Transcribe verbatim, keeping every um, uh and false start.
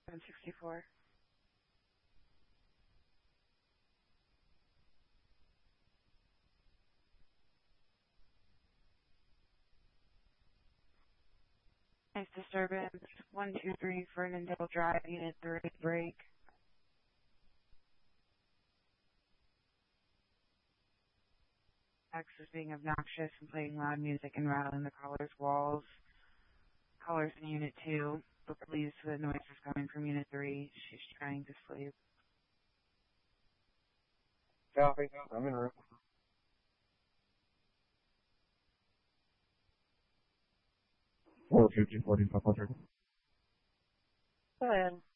seven sixty-four. Nice disturbance. one two three Fernandale Drive, Unit three, break. X is being obnoxious and playing loud music and rattling the caller's walls. Caller's in Unit two, but believes the noise is coming from Unit three. She's trying to sleep. Copy. I'm in room. four fifty, forty-five hundred. Go ahead.